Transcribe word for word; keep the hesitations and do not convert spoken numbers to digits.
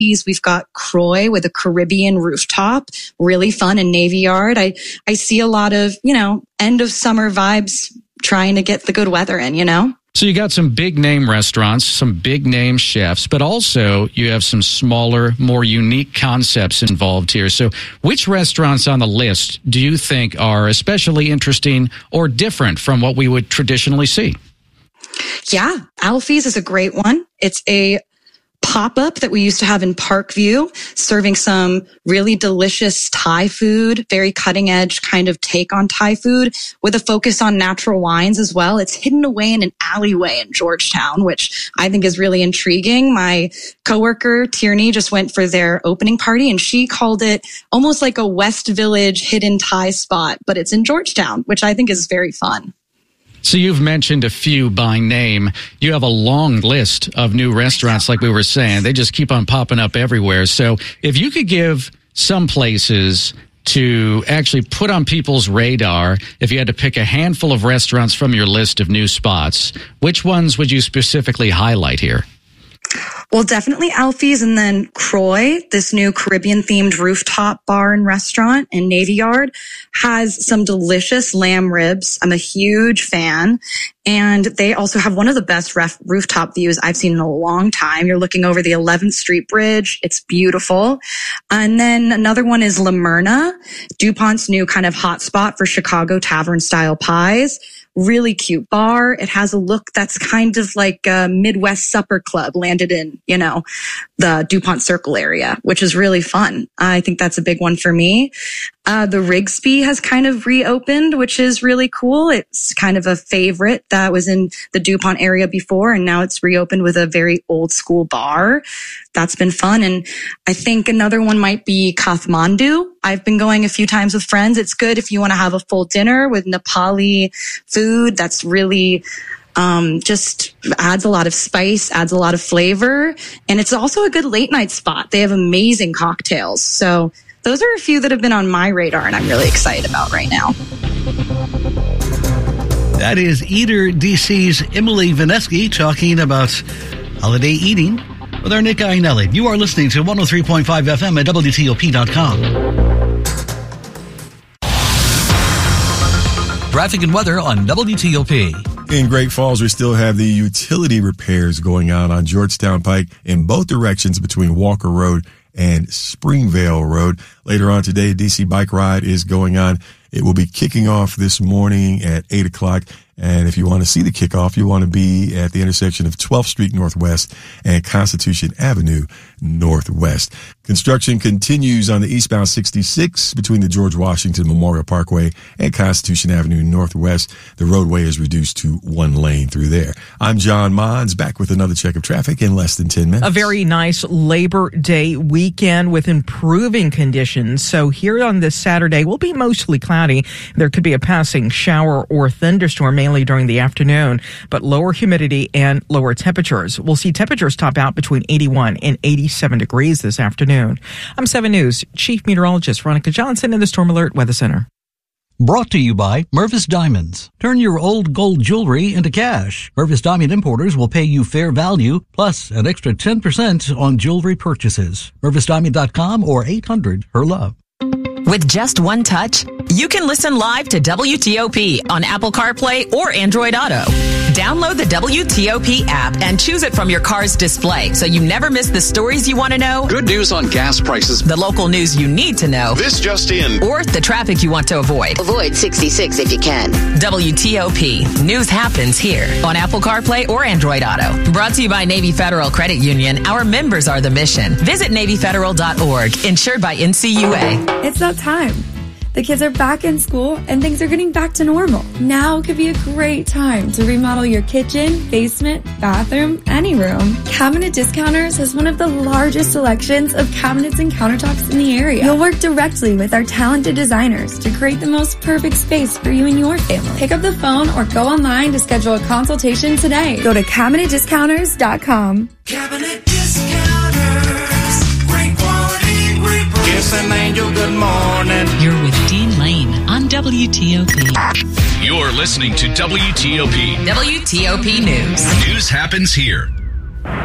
We've got Croy with a Caribbean rooftop, really fun, in Navy Yard. I, I see a lot of, you know, end of summer vibes trying to get the good weather in, you know? So you got some big name restaurants, some big name chefs, but also you have some smaller, more unique concepts involved here. So which restaurants on the list do you think are especially interesting or different from what we would traditionally see? Yeah, Alfie's is a great one. It's a pop-up that we used to have in Parkview, serving some really delicious Thai food, very cutting-edge kind of take on Thai food with a focus on natural wines as well. It's hidden away in an alleyway in Georgetown, which I think is really intriguing. My coworker, Tierney, just went for their opening party, and she called it almost like a West Village hidden Thai spot, but it's in Georgetown, which I think is very fun. So you've mentioned a few by name. You have a long list of new restaurants, like we were saying. They just keep on popping up everywhere. So if you could give some places to actually put on people's radar, if you had to pick a handful of restaurants from your list of new spots, which ones would you specifically highlight here? Well, definitely Alfie's, and then Croy, this new Caribbean-themed rooftop bar and restaurant in Navy Yard, has some delicious lamb ribs. I'm a huge fan. And they also have one of the best ref- rooftop views I've seen in a long time. You're looking over the eleventh Street Bridge. It's beautiful. And then another one is La Myrna, DuPont's new kind of hotspot for Chicago tavern-style pies. Really cute bar. It has a look that's kind of like a Midwest supper club landed in, you know, the DuPont Circle area, which is really fun. I think that's a big one for me. Uh, the Rigsby has kind of reopened, which is really cool. It's kind of a favorite that was in the DuPont area before, and now it's reopened with a very old school bar. That's been fun. And I think another one might be Kathmandu. I've been going a few times with friends. It's good if you want to have a full dinner with Nepali food. That's really um just adds a lot of spice, adds a lot of flavor. And it's also a good late night spot. They have amazing cocktails. So those are a few that have been on my radar and I'm really excited about right now. That is Eater D C's Emily Vineski talking about holiday eating with our Nick Iannelli. You are listening to one oh three point five F M at W T O P dot com. Traffic and weather on W T O P. In Great Falls, we still have the utility repairs going on on Georgetown Pike in both directions between Walker Road and Springvale Road. Later on today, D C Bike Ride is going on. It will be kicking off this morning at eight o'clock. And if you want to see the kickoff, you want to be at the intersection of twelfth Street Northwest and Constitution Avenue Northwest. Construction continues on the eastbound sixty-six between the George Washington Memorial Parkway and Constitution Avenue Northwest. The roadway is reduced to one lane through there. I'm John Mons, back with another check of traffic in less than ten minutes. A very nice Labor Day weekend with improving conditions. So here on this Saturday, will be mostly cloudy. There could be a passing shower or thunderstorm, mainly during the afternoon, but lower humidity and lower temperatures. We'll see temperatures top out between eighty-one and eighty-seven degrees this afternoon. I'm seven News Chief Meteorologist Veronica Johnson in the Storm Alert Weather Center. Brought to you by Mervis Diamonds. Turn your old gold jewelry into cash. Mervis Diamond Importers will pay you fair value, plus an extra ten percent on jewelry purchases. Mervis Diamond dot com or eight hundred her love. With just one touch, you can listen live to W T O P on Apple CarPlay or Android Auto. Download the W T O P app and choose it from your car's display so you never miss the stories you want to know. Good news on gas prices. The local news you need to know. This just in. Or the traffic you want to avoid. Avoid sixty-six if you can. W T O P. News happens here on Apple CarPlay or Android Auto. Brought to you by Navy Federal Credit Union. Our members are the mission. Visit Navy Federal dot org. Insured by N C U A. It's that time. The kids are back in school and things are getting back to normal. Now could be a great time to remodel your kitchen, basement, bathroom, any room. Cabinet Discounters has one of the largest selections of cabinets and countertops in the area. You'll work directly with our talented designers to create the most perfect space for you and your family. Pick up the phone or go online to schedule a consultation today. Go to cabinet discounters dot com. Cabinet Discounters. Great quality, great price. Kiss an angel good morning. You're with Dean Lane on W T O P. You're listening to W T O P. W T O P News. News happens here.